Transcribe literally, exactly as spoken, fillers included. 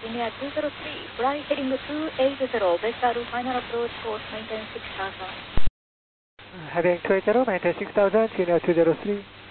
Linear two zero three, fly heading two eight zero, Bessaru, final approach course, maintain six thousand. Heading two eight zero, maintain six thousand, Linear two zero three.